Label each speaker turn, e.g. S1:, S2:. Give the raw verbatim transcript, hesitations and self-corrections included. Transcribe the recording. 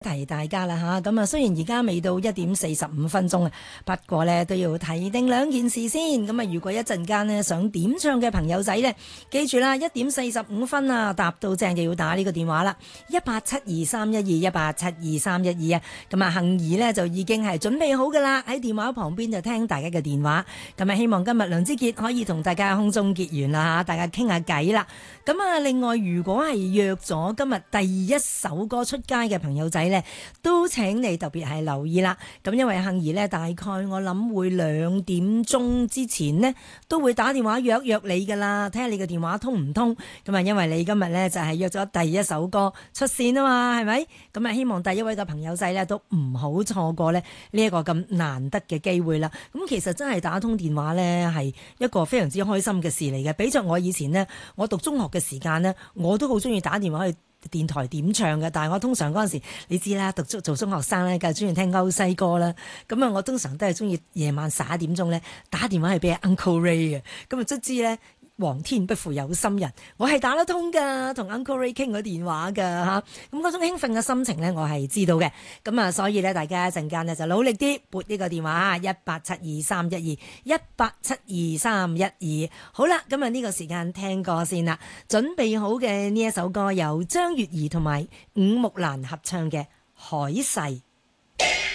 S1: 提大家啦吓，咁啊雖然而家未到一點四十五分鐘啊，不過呢都要提定兩件事先。咁啊，如果一陣間呢想點唱嘅朋友仔呢，記住啦，一點四十五分啊，答到正就要打呢個電話啦，一八七二三一二一八七二三一二啊。咁啊，幸兒呢就已經係準備好噶啦，喺電話旁邊就聽大家嘅電話。咁啊，希望今日梁之傑可以同大家空中結緣啦吓，大家傾下偈啦。咁啊，另外如果係約咗今日第一首歌出街嘅朋友仔，都請你特別係留意啦。咁因為幸兒呢，大概我諗會兩點鐘之前呢，都會打電話約約你噶啦，睇下你嘅電話通唔通。咁啊，因為你今日呢，就係約咗第一首歌出線啊嘛，係咪？咁啊，希望第一位嘅朋友仔呢，都唔好錯過呢呢一個咁難得嘅機會啦。咁其實真係打通電話呢，係一個非常之開心嘅事嚟嘅。比着我以前呢，我讀中學嘅時間呢，我都好中意打電話去電台點唱嘅，但係我通常嗰陣時，你知啦，讀做中學生咧，梗係中意聽歐西歌啦。咁啊，我通常都係中意夜晚十一點鐘咧打電話去俾 Uncle Ray 嘅。咁啊，卒之咧，皇天不負有心人，我係打得通噶，同 Uncle Ray 傾過電話噶嚇。咁嗰種興奮嘅心情咧，我係知道嘅。咁啊，所以咧，大家一陣間咧就努力啲撥呢個電話一八七二三一二一八七二三一二。好啦，今日呢個時間聽歌先啦。準備好嘅呢一首歌由張月兒同埋伍木蘭合唱嘅《海誓》。